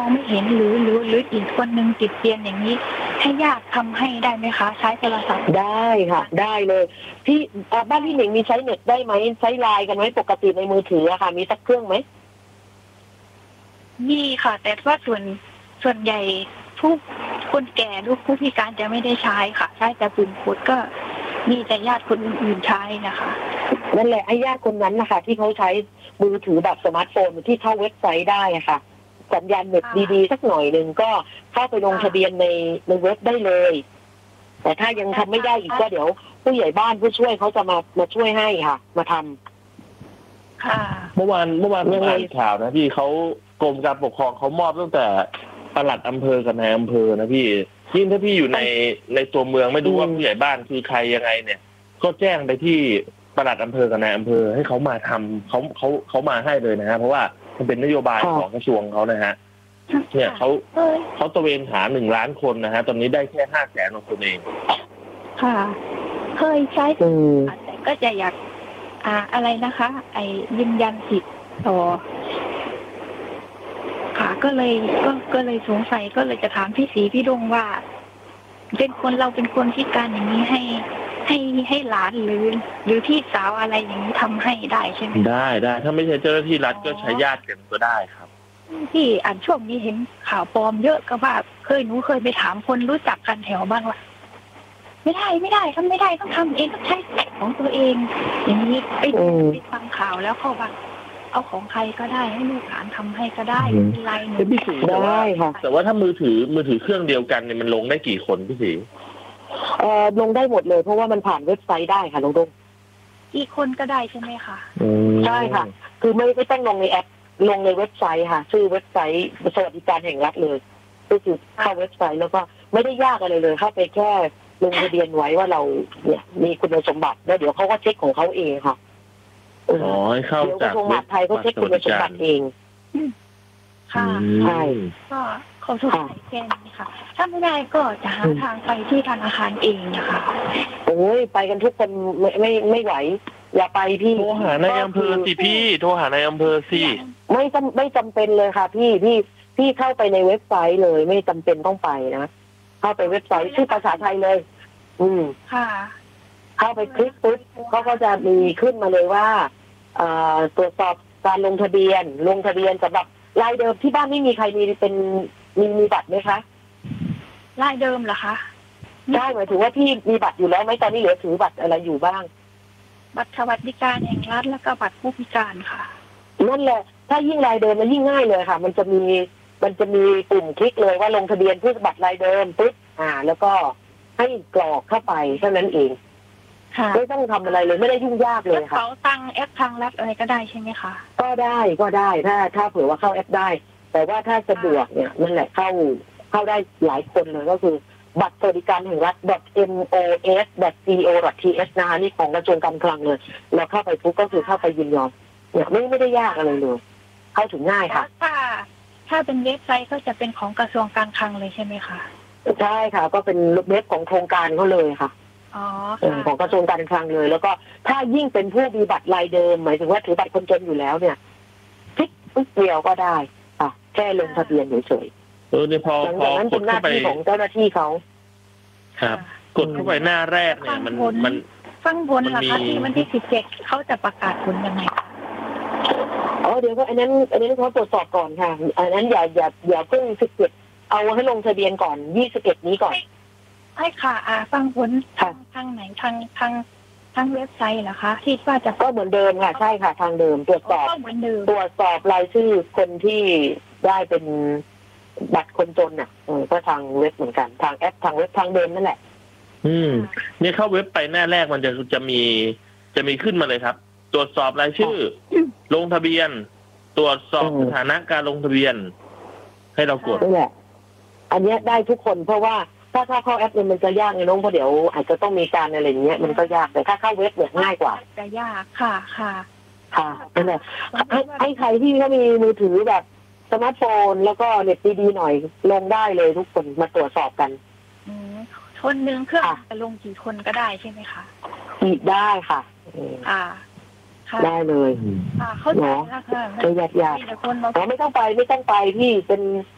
องไม่เห็นหรืออีกคนนึงติดเตียงอย่างนี้ให้ญาติทำให้ได้ไหมคะใช้โทรศัพท์ได้ค่ะได้เลยพี่บ้านพี่หนิงมีใช้เน็ตได้ไหมใช้ไลน์กันไหมปกติในมือถืออะค่ะมีสักเครื่องไหมมีค่ะแต่ว่าส่วนใหญ่ผู้คนแก่หรือผู้พิการจะไม่ได้ใช้ค่ะใช้แต่ปุ่มกดก็มีแต่ญาติคนอื่นใช้นะคะนั่นแหละไอ้ญาติคนนั้นนะคะที่เขาใช้มือถือแบบสมาร์ทโฟนที่เข้าเว็บไซต์ได้อะค่ะสัญญาณเน็ตดีๆสักหน่อยหนึ่งก็เข้าไปลงทะเบียนในเว็บได้เลยแต่ถ้ายังทำไม่ได้อีกก็เดี๋ยวผู้ใหญ่บ้านผู้ช่วยเขาจะมาช่วยให้ค่ะมาทำค่ะเมื่อวานอ่านข่าวนะพี่เขากรมการปกครองเขามอบตั้งแต่ปลัดอำเภอกับนายอำเภอนะพี่ยิ่งถ้าพี่อยู่ในตัวเมืองไม่รู้ว่าผู้ใหญ่บ้านคือใครยังไงเนี่ยก็แจ้งไปที่ปลัดอำเภอกับนายอำเภอให้เขามาทำเขามาให้เลยนะฮะเพราะว่ามันเป็นนโยบายของกระทรวงเขานะฮะเนี่ยเขาตระเวนหา1 ล้านคนนะฮะตอนนี้ได้แค่500,000ของคนเองค่ะเคยใช้แต่ก็จะอยากอะไรนะคะยืนยันสิทธิ์ต่อค่ะก็เลยสงสัยก็เลยจะถามพี่ศรีพี่ดงว่าเราเป็นคนพิการอย่างนี้ให้หลานหรือพี่สาวอะไรอย่างนี้ทำให้ได้ใช่ไหมได้ถ้าไม่ใช่เจ้าหน้าที่รัฐก็ใช้ญาติกันก็ได้ครับที่ช่วงนี้เห็นข่าวปลอมเยอะก็ว่าหนูเคยไปถามคนรู้จักกันแถวบ้านว่าไม่ได้ทำไม่ได้ต้องทำเองต้องใช้ของตัวเองอย่างนี้ไปฟังข่าวแล้วเขาว่าเอาของใครก็ได้ให้ลูกหลานทำให้ก็ได้เป็นไรหนูได้ค่ะแต่ว่าถ้ามือถือเครื่องเดียวกันเนี่ยมันลงได้กี่คนพี่ศรีลงได้หมดเลยเพราะว่ามันผ่านเว็บไซต์ได้ค่ะลงกี่คนก็ได้ใช่ไหมคะใช่ค่ะคือไม่ต้องลงในแอปลงในเว็บไซต์ค่ะชื่อเว็บไซต์สวัสดิการแห่งรัฐเลยก็คือเข้าเว็บไซต์แล้วก็ไม่ได้ยากอะไรเลยเข้าไปแค่ลงทะเบียนไว้ว่าเราเนี่ยมีคุณสมบัติแล้วเดี๋ยวเขาก็เช็คของเขาเองค่ะให้เข้าจากกระทรวงมหาดไทยเขาเช็คคุณสมบัติเองค่ะใช่ก็ขอสุดท้ายแค่นี้ค่ะถ้าไม่ได้ก็จะหาทางไปที่ธนาคารเองนะคะโอ้ยไปกันทุกคนไม่ไหวอย่าไปพี่โทรหานายอำเภอสิพี่โทรหานายอำเภอสิไม่จำเป็นเลยค่ะพี่เข้าไปในเว็บไซต์เลยไม่จำเป็นต้องไปนะเข้าไปเว็บไซต์ชื่อภาษาไทยเลยค่ะเข้าไปคลิกปุ๊บเขาก็จะมีขึ้นมาเลยว่าตรวจสอบการลงทะเบียนสำหรับรายเดิมที่บ้านไม่มีใครมีบัตรไหมคะรายเดิมเหรอคะได้หมายถึงว่าพี่มีบัตรอยู่แล้วไหมตอนนี้เหลือถือบัตรอะไรอยู่บ้างบัตรสวัสดิการแห่งรัฐแล้วก็บัตรผู้พิการค่ะนั่นแหละถ้ายิ่งรายเดิมมันยิ่งง่ายเลยค่ะมันจะมีปุ่มคลิกเลยว่าลงทะเบียนเพื่อบัตรรายเดิมปุ๊บแล้วก็ให้กรอกเข้าไปเท่านั้นเองไม่ต้องทำอะไรเลยไม่ได้ยุ่งยากเลยค่ะเขาตั้งแอปทางรัฐอะไรก็ได้ใช่ไหมคะก็ได้ถ้าเผื่อว่าเข้าแอปได้แต่ว่าถ้าสะดวกเนี่ยนั่นแหละเข้าได้หลายคนเลยก็คือบัตรสวัสดิการแห่งรัฐ .mos.go.th นะคะนี่ของกระทรวงการคลังเลยเราเข้าไปปุ๊บก็คือเข้าไปยินยอมเนี่ยไม่ได้ยากอะไรเลยเข้าถึงง่ายค่ะถ้าเป็นเว็บไซต์ก็จะเป็นของกระทรวงการคลังเลยใช่ไหมคะใช่ค่ะก็เป็นเว็บของโครงการเขาเลยค่ะของกระทรวงการคลังเลยแล้วก็ถ้ายิ่งเป็นผู้มีบัตรรายเดิมหมายถึงว่าถือบัตรคนจนอยู่แล้วเนี่ยคลิกปุ๊บเดียวก็ได้ค่ะแค่ลงทะเบียนเฉยเนี่ยพอกดเข้าไปของเจ้าหน้าที่เขาครับกดเข้าไปหน้าแรกเนี่ยมันฟังผลเหรอคะที่วันที่17เขาจะประกาศผลยังไงเดี๋ยวก็อันนั้นเขาตรวจสอบก่อนค่ะอันนั้นอย่าเพิ่ง17เอาให้ลงทะเบียนก่อน21นี้ก่อนให้ค่ะฟังผลทางไหนทางเว็บไซต์เหรอคะที่ว่าจะก็เหมือนเดิมค่ะใช่ค่ะทางเดิมตรวจสอบรายชื่อคนที่ได้เป็นบัตรคนจนน่ะก็ทางเว็บเหมือนกันทางแอปทางเว็บทางเดิมนั่นแหละเนี่ยเข้าเว็บไปหน้าแรกมันจะมีขึ้นมาเลยครับตรวจสอบรายชื่อลงทะเบียนตรวจสอบสถานะการลงทะเบียนให้เรากดนั่นแหละอันนี้ได้ทุกคนเพราะว่าถ้าเข้าแอปเนี่ยมันจะยากไงน้องเพราะเดี๋ยวอาจจะต้องมีการอะไรอย่างเงี้ยมันก็ยากแต่ถ้าเข้าเว็บเนี่ยง่ายกว่าจะยากค่ะนั่นแหละให้ใครที่เขามีมือถือแบบสมาร์ทโฟนแล้วก็เน็ตดีๆหน่อยลงได้เลยทุกคนมาตรวจสอบกันคนนึงเครื่องจะลงกี่คนก็ได้ใช่ไหมคะได้ค่ะได้เลยเข้าใจแล้วค่ะไม่ยากไม่ต้องไปพี่เป็น